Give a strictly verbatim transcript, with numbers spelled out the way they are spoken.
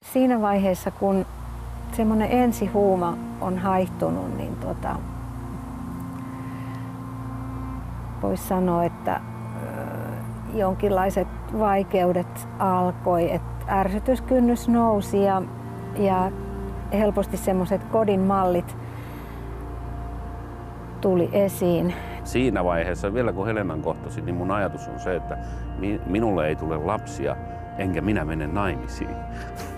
Siinä vaiheessa, kun semmoinen ensihuuma on haihtunut, niin tota, voisi sanoa, että ö, jonkinlaiset vaikeudet alkoi, että ärsytyskynnys nousi ja, ja helposti semmoiset kodin mallit tuli esiin. Siinä vaiheessa, vielä kun Helenan kohtasin, niin mun ajatus on se, että minulle ei tule lapsia, enkä minä mene naimisiin.